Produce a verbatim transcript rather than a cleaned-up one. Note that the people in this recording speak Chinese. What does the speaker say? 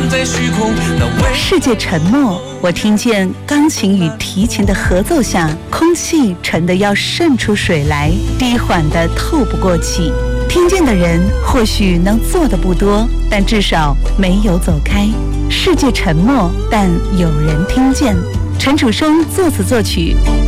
在虚空。那为世界沉默，我听见钢琴与提琴的合奏下，空气沉得要渗出水来，低缓得透不过气。听见的人或许能做的不多，但至少没有走开。世界沉默，但有人听见。陈楚生作词作曲，